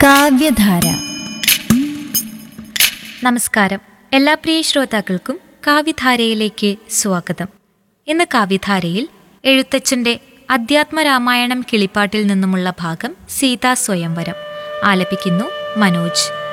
കാവ്യധാര. നമസ്കാരം. എല്ലാ പ്രിയ ശ്രോതാക്കൾക്കും കാവ്യധാരയിലേക്ക് സ്വാഗതം. ഇന്ന് കാവ്യധാരയിൽ എഴുത്തച്ഛൻ്റെ അധ്യാത്മരാമായണം കിളിപ്പാട്ടിൽ നിന്നുമുള്ള ഭാഗം സീതാ സ്വയംവരം ആലപിക്കുന്നു മനോജ്.